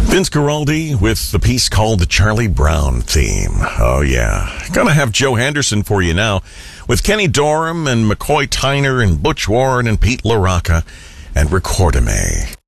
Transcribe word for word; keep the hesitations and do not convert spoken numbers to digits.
Vince Guaraldi with the piece called the Charlie Brown Theme. Oh, yeah. Gonna have Joe Henderson for you now with Kenny Dorham and McCoy Tyner and Butch Warren and Pete LaRocca and Recordame.